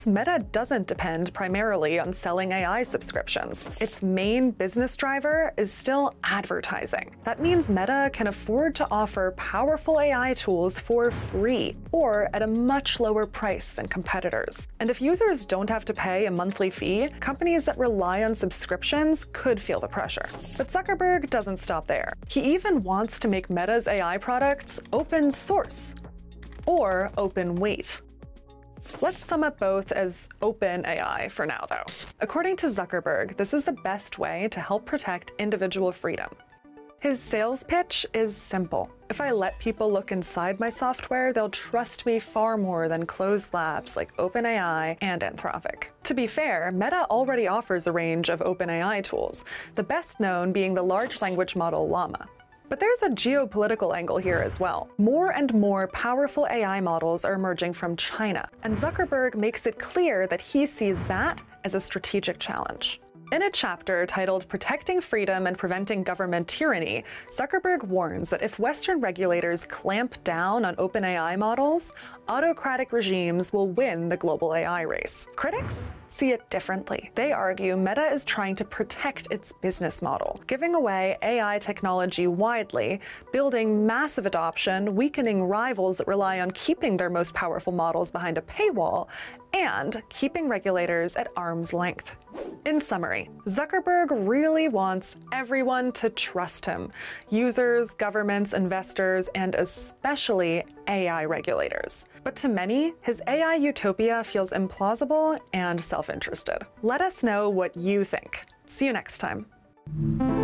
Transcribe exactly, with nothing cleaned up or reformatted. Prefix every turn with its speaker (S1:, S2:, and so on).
S1: Meta doesn't depend primarily on selling A I subscriptions. Its main business driver is still advertising. That means Meta can afford to offer powerful A I tools for free or at a much lower price than competitors. And if users don't have to pay a monthly fee, companies that rely on subscriptions could feel the pressure. But Zuckerberg doesn't stop there. He even wants to make Meta's A I products open source or open weight. Let's sum up both as open A I for now, though. According to Zuckerberg, this is the best way to help protect individual freedom. His sales pitch is simple. If I let people look inside my software, they'll trust me far more than closed labs like OpenAI and Anthropic. To be fair, Meta already offers a range of OpenAI tools, the best known being the large language model Llama. But there's a geopolitical angle here as well. More and more powerful A I models are emerging from China, and Zuckerberg makes it clear that he sees that as a strategic challenge. In a chapter titled Protecting Freedom and Preventing Government Tyranny, Zuckerberg warns that if Western regulators clamp down on OpenAI models, autocratic regimes will win the global A I race. Critics see it differently. They argue Meta is trying to protect its business model, giving away A I technology widely, building massive adoption, weakening rivals that rely on keeping their most powerful models behind a paywall, and keeping regulators at arm's length. In summary, Zuckerberg really wants everyone to trust him: users, governments, investors, and especially A I regulators. But to many, his A I utopia feels implausible and self-interested. Let us know what you think. See you next time.